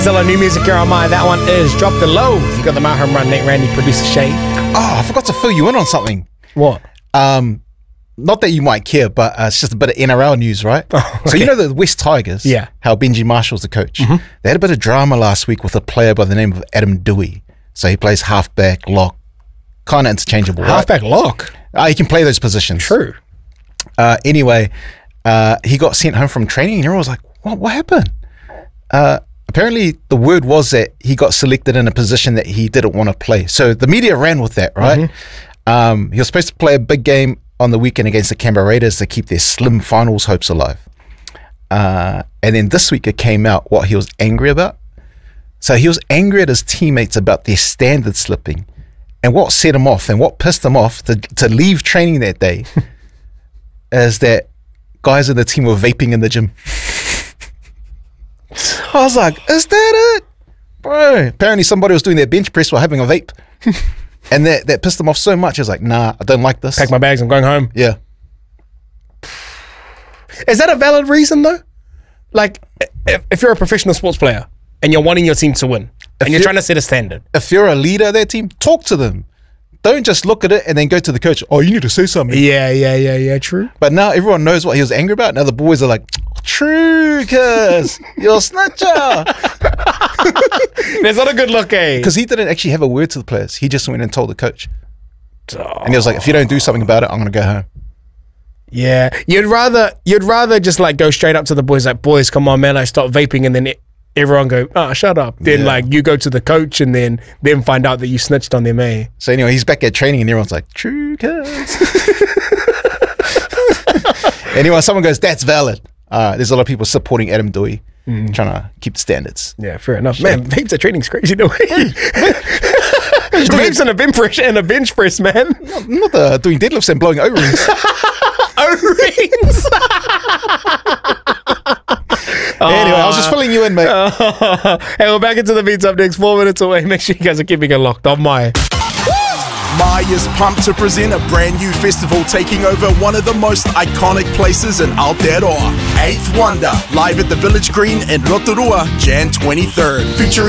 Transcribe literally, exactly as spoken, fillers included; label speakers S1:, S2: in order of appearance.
S1: Still a new music here on mine. That one is Drop the Low. You got the Mount Home Run, Nate Randy, producer Shay.
S2: Oh, I forgot to fill you in on something.
S1: What?
S2: Um, not that you might care, but uh, it's just a bit of N R L news, right?
S1: Oh, okay.
S2: So you know the West Tigers,
S1: yeah.
S2: how Benji Marshall's the coach.
S1: Mm-hmm.
S2: They had a bit of drama last week with a player by the name of Adam Dewey. So he plays halfback, lock, kind of interchangeable,
S1: Halfback
S2: right?
S1: lock?
S2: Uh, he can play those positions.
S1: True.
S2: Uh, anyway, uh, he got sent home from training and everyone was like, what, what happened? Uh, apparently the word was that he got selected in a position that he didn't want to play. So the media ran with that, right? Mm-hmm. Um, he was supposed to play a big game on the weekend against the Canberra Raiders to keep their slim finals hopes alive. Uh, and then this week it came out what he was angry about. So he was angry at his teammates about their standards slipping. And what set him off and what pissed him off to, to leave training that day is that guys in the team were vaping in the gym. I was like, is that it? Bro, apparently somebody was doing their bench press while having a vape. And that, that pissed him off so much. He was like, nah, I don't like this.
S1: Pack my bags, I'm going home.
S2: Yeah.
S1: Is that a valid reason though? Like, if, if you're a professional sports player and you're wanting your team to win
S2: If
S1: and you're
S2: you-
S1: trying to set a standard.
S2: If you're a leader of that team, talk to them. Don't just look at it and then go to the coach. Oh, you need to say something.
S1: Yeah, yeah, yeah, yeah, true.
S2: But now everyone knows what he was angry about. Now the boys are like, true, cuz you're a snitcher.
S1: That's not a good look, eh?
S2: Because he didn't actually have a word to the players. He just went and told the coach.
S1: Oh.
S2: And he was like, if you don't do something about it, I'm going to go home.
S1: Yeah, you'd rather you'd rather just like go straight up to the boys, like, boys, come on, man, like stop vaping, and then it, everyone go, oh, shut up. Then
S2: Yeah.
S1: like you go to the coach and then then find out that you snitched on them, eh?
S2: So anyway, he's back at training and everyone's like, true, cuz. Anyway, someone goes, that's valid. Uh, there's a lot of people supporting Adam Dewey, mm. trying to keep the standards.
S1: Yeah, fair enough. Man, vapes at training's crazy though. Vapes and a bench press and a bench press, man.
S2: Not, not the doing deadlifts and blowing O-rings.
S1: O-rings.
S2: Anyway, I was just filling you in, mate.
S1: Uh, hey, we're back into the beats up next. Four minutes away. Make sure you guys are keeping it locked on my.
S3: Mai is pumped to present a brand new festival taking over one of the most iconic places in Aotearoa. Eighth Wonder, live at the Village Green in Rotorua, January twenty-third. Featuring